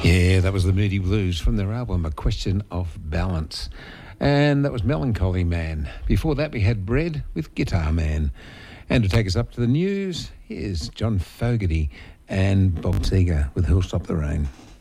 Yeah, that was the Moody Blues from their album A Question of Balance. And that was Melancholy Man. Before that, we had Bread with Guitar Man. And to take us up to the news, here's John Fogerty and Bob Seger with Who'll Stop the Rain.